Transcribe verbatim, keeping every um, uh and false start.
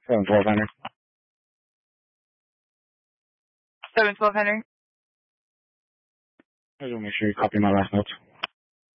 seven twelve Henry. seven twelve Henry. I just want to make sure you copy my last notes.